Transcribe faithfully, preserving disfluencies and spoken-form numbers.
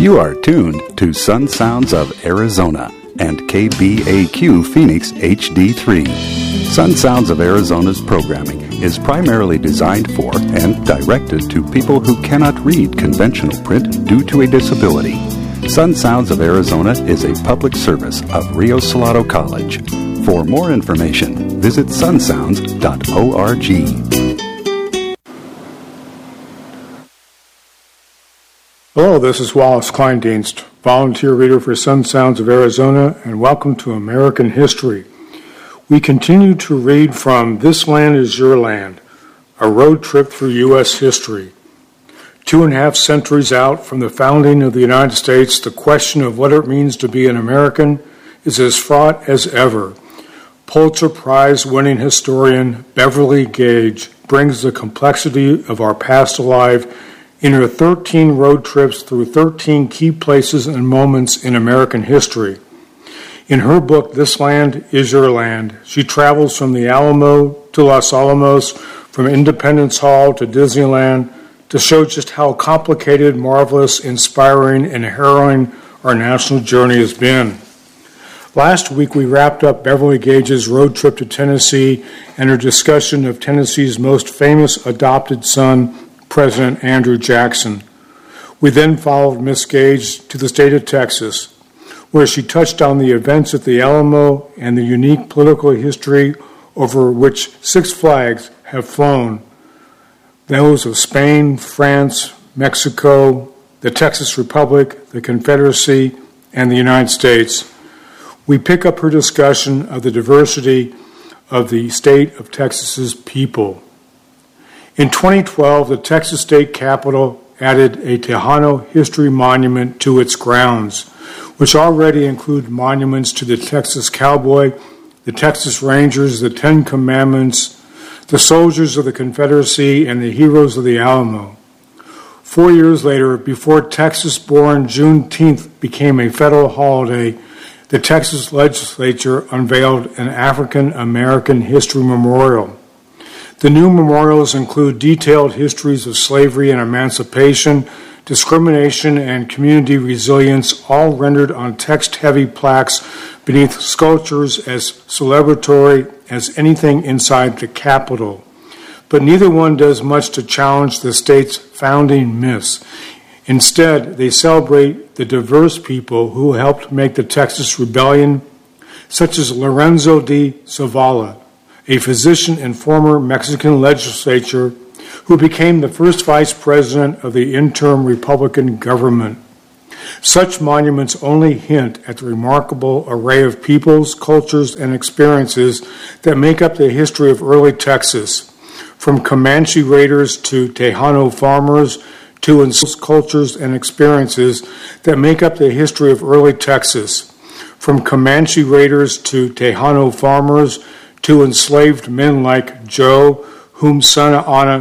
You are tuned to Sun Sounds of Arizona and K B A Q Phoenix H D three. Sun Sounds of Arizona's programming is primarily designed for and directed to people who cannot read conventional print due to a disability. Sun Sounds of Arizona is a public service of Rio Salado College. For more information, visit sun sounds dot org. Hello, this is Wallace Kleindienst, volunteer reader for Sun Sounds of Arizona, and welcome to American History. We continue to read from This Land is Your Land, a road trip through U S history. Two and a half centuries out from the founding of the United States, the question of what it means to be an American is as fraught as ever. Pulitzer Prize-winning historian Beverly Gage brings the complexity of our past alive in her thirteen road trips through thirteen key places and moments in American history. In her book, This Land is Your Land, she travels from the Alamo to Los Alamos, from Independence Hall to Disneyland, to show just how complicated, marvelous, inspiring, and harrowing our national journey has been. Last week, we wrapped up Beverly Gage's road trip to Tennessee and her discussion of Tennessee's most famous adopted son, President Andrew Jackson. We then followed Miss Gage to the state of Texas, where she touched on the events at the Alamo and the unique political history over which Six Flags have flown, those of Spain, France, Mexico, the Texas Republic, the Confederacy, and the United States. We pick up her discussion of the diversity of the state of Texas's people. In twenty twelve, the Texas State Capitol added a Tejano history monument to its grounds, which already include monuments to the Texas Cowboy, the Texas Rangers, the Ten Commandments, the soldiers of the Confederacy, and the heroes of the Alamo. Four years later, before Texas-born Juneteenth became a federal holiday, the Texas legislature unveiled an African American History Memorial. The new memorials include detailed histories of slavery and emancipation, discrimination, and community resilience, all rendered on text-heavy plaques beneath sculptures as celebratory as anything inside the Capitol. But neither one does much to challenge the state's founding myths. Instead, they celebrate the diverse people who helped make the Texas Rebellion, such as Lorenzo de Zavala, a physician and former Mexican legislator who became the first vice president of the interim Republican government. Such monuments only hint at the remarkable array of peoples, cultures, and experiences that make up the history of early Texas, from Comanche raiders to Tejano farmers to cultures and experiences that make up the history of early Texas, from Comanche raiders to Tejano farmers to enslaved men like Joe, whom Santa Anna